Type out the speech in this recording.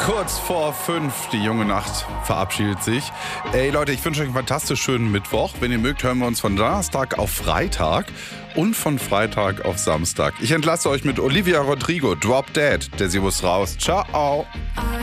Kurz vor 5, die junge Nacht verabschiedet sich. Ey Leute, ich wünsche euch einen fantastisch schönen Mittwoch. Wenn ihr mögt, hören wir uns von Donnerstag auf Freitag und von Freitag auf Samstag. Ich entlasse euch mit Olivia Rodrigo, Drop Dead. Der Sie muss raus. Ciao.